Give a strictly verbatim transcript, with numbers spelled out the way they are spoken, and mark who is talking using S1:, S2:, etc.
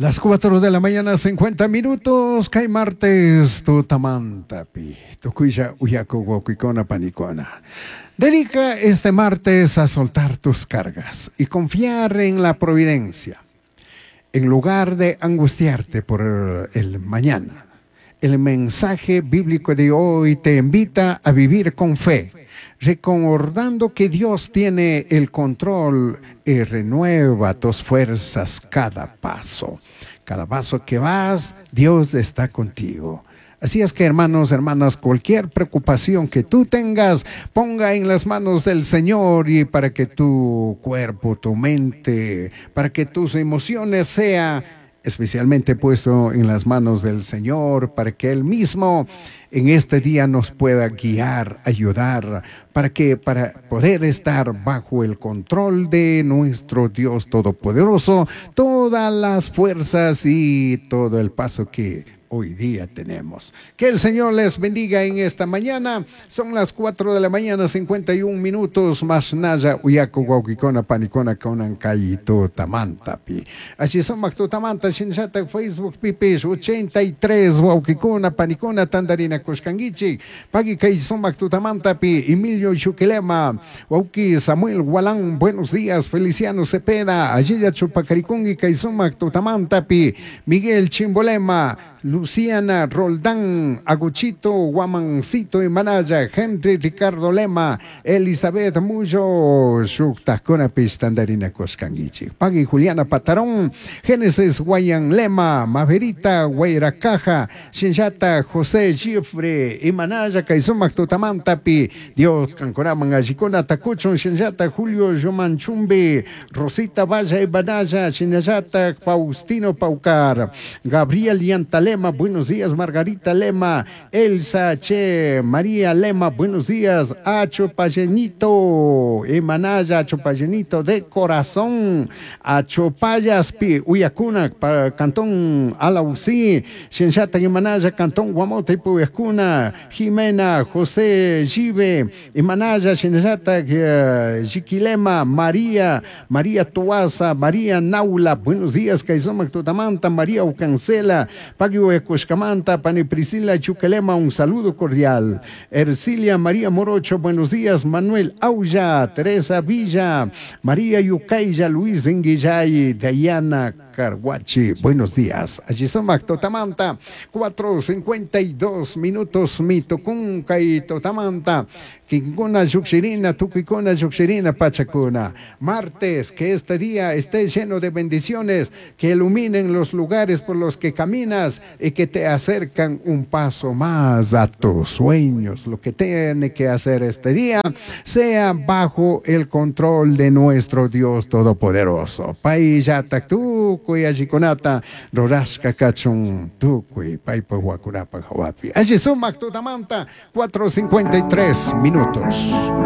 S1: Las cuatro de la mañana, cincuenta minutos, cae martes, tutamantapi, tucuya uyaco guacuicona panicona. Dedica este martes a soltar tus cargas y confiar en la providencia, en lugar de angustiarte por el mañana. El mensaje bíblico de hoy te invita a vivir con fe, recordando que Dios tiene el control y renueva tus fuerzas cada paso. Cada paso que vas, Dios está contigo. Así es que, hermanos, hermanas, cualquier preocupación que tú tengas, ponga en las manos del Señor, y para que tu cuerpo, tu mente, para que tus emociones sean especialmente puesto en las manos del Señor, para que Él mismo en este día nos pueda guiar, ayudar, para que para poder estar bajo el control de nuestro Dios Todopoderoso, todas las fuerzas y todo el paso que hoy día tenemos. Que el Señor les bendiga en esta mañana. Son las cuatro de la mañana, cincuenta y un minutos. Más naya, uyaco, guauquicona, panicona, conan, cayito, tamantapi. Así son mactutamanta, shinshata, Facebook, pipis, ochenta y tres, guauquicona, panicona, tandarina, coscanguichi, pagi, son mactutamantapi, Emilio Chuquilema, guauqui, Samuel Gualán, buenos días, Feliciano Cepeda, Ayilla Chupacaricungi, son mactutamantapi, Miguel Chimbolema, Luciana Roldán, Aguchito, Guamancito y Manaya, Henry Ricardo Lema, Elizabeth Muyo, Shuktakona Pistandarina Coscanguichi, Pagui Juliana Patarón, Génesis Guayan Lema, Maverita Guairacaja, Shinjata José Gifre y Manaya, Kaizumak Tutamantapi, Dios Cancoraman Ajicona Tacuchon, Shinjata Julio Yomanchumbi, Rosita Valla y Banaya, Shinjata Faustino Paucar, Gabriel Yantale, buenos días, Margarita Lema, Elsa Che, María Lema, buenos días, Acho Payenito, Emanaya, Acho Payenito de corazón, Acho Payaspi, Uyacuna, Cantón Alausí, Shenshata Emanaya, Cantón Guamote, Uyacuna, Jimena, José Give, Emanaya, Shenshata Jiquilema, María, María Tuasa, María Naula, buenos días, Caizoma Tutamanta, María Ucancela, Pagui Ecoscamanta, Pani Priscila Chuquelema, un saludo cordial. Ercilia María Morocho, buenos días. Manuel Aulla, Teresa Villa, María Yucaya, Luis Enguillay, Diana Carguachi, buenos días. Allí son Totamanta, cuatro cincuenta y dos minutos, Mitocunca y Totamanta, Kikuna Yuxirina, Tuquicona Yuxirina, Pachacuna. Martes, que este día esté lleno de bendiciones, que iluminen los lugares por los que caminas y que te acercan un paso más a tus sueños. Lo que tiene que hacer este día sea bajo el control de nuestro Dios Todopoderoso. Paiyatak tucuy ajiconata, rorasca cachun tucuy, paipa huacurapa jawapi. Allí son Mactutamanta, cuatro cincuenta y tres minutos.